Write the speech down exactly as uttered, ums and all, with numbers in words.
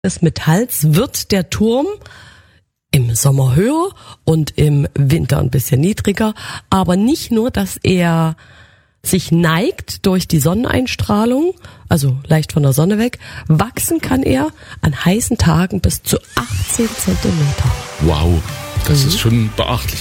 des Metalls wird der Turm im Sommer höher und im Winter ein bisschen niedriger. Aber nicht nur, dass er sich neigt durch die Sonneneinstrahlung, also leicht von der Sonne weg, wachsen kann er an heißen Tagen bis zu achtzehn Zentimeter. Wow, das Mhm. ist schon beachtlich.